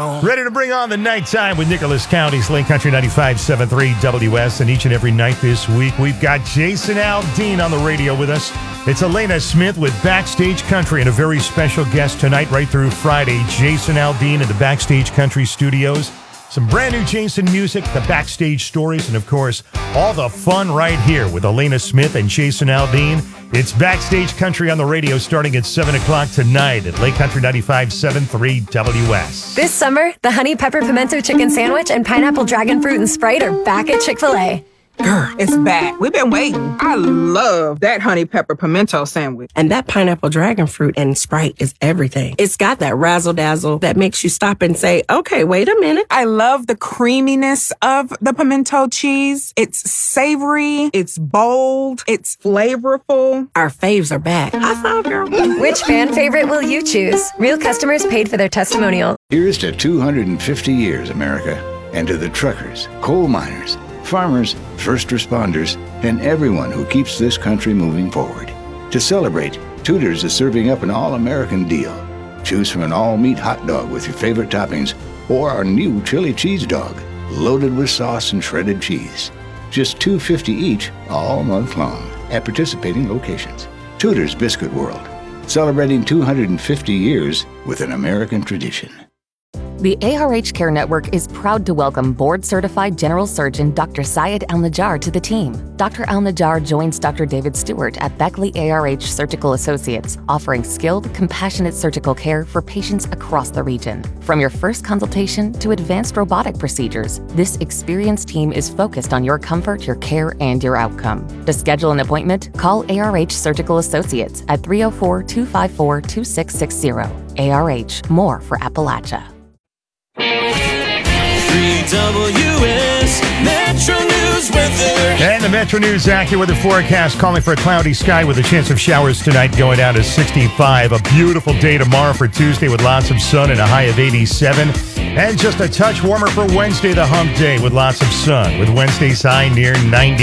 Ready to bring on the nighttime with Nicholas County's Lake Country 95.73 WS. And each and every night this week, we've got Jason Aldean on the radio with us. It's Elena Smith with Backstage Country and a very special guest tonight right through Friday. Jason Aldean at the Backstage Country Studios. Some brand new Jason music, the backstage stories, and of course, all the fun right here with Elena Smith and Jason Aldean. It's Backstage Country on the radio starting at 7 o'clock tonight at Lake Country 95.73 WS. This summer, the Honey Pepper Pimento Chicken Sandwich and Pineapple Dragon Fruit and Sprite are back at Chick-fil-A. Girl, it's back. We've been waiting. I love that honey pepper pimento sandwich. And that pineapple dragon fruit and Sprite is everything. It's got that razzle-dazzle that makes you stop and say, okay, wait a minute. I love the creaminess of the pimento cheese. It's savory. It's bold. It's flavorful. Our faves are back. High five, girl. Which fan favorite will you choose? Real customers paid for their testimonial. Here's to 250 years, America, and to the truckers, coal miners, farmers, first responders, and everyone who keeps this country moving forward. To celebrate, Tudor's is serving up an all-American deal. Choose from an all-meat hot dog with your favorite toppings or our new chili cheese dog, loaded with sauce and shredded cheese. Just $2.50 each all month long at participating locations. Tudor's Biscuit World, celebrating 250 years with an American tradition. The ARH Care Network is proud to welcome board-certified general surgeon Dr. Syed Al-Najjar to the team. Dr. Al-Najjar joins Dr. David Stewart at Beckley ARH Surgical Associates, offering skilled, compassionate surgical care for patients across the region. From your first consultation to advanced robotic procedures, this experienced team is focused on your comfort, your care, and your outcome. To schedule an appointment, call ARH Surgical Associates at 304-254-2660. ARH, more for Appalachia. 3WS Metro News weather. And the Metro News AccuWeather forecast calling for a cloudy sky with a chance of showers tonight going down to 65. A beautiful day tomorrow for Tuesday with lots of sun and a high of 87. And just a touch warmer for Wednesday, the hump day with lots of sun, with Wednesday's high near 90.